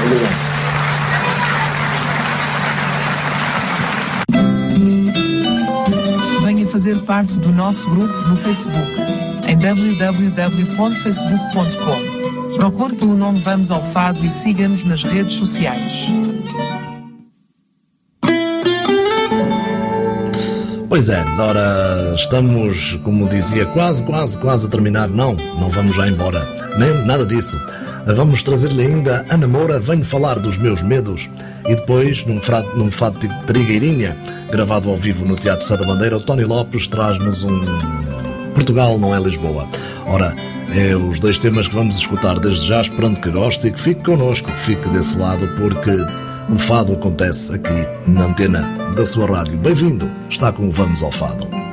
Obrigado. Venha fazer parte do nosso grupo no Facebook, em www.facebook.com. Procure pelo nome Vamos ao Fado e siga-nos nas redes sociais. Pois é, ora, estamos, como dizia, quase a terminar. Não vamos já embora, nem nada disso. Vamos trazer-lhe ainda Ana Moura, venho falar dos meus medos. E depois, num fado de Trigueirinha, gravado ao vivo no Teatro Sá da Bandeira, o Tony Lopes traz-nos um Portugal não é Lisboa. Ora, é os dois temas que vamos escutar desde já, esperando que goste e que fique connosco, que fique desse lado, porque o fado acontece aqui na antena da sua rádio. Bem-vindo, está com o Vamos ao Fado.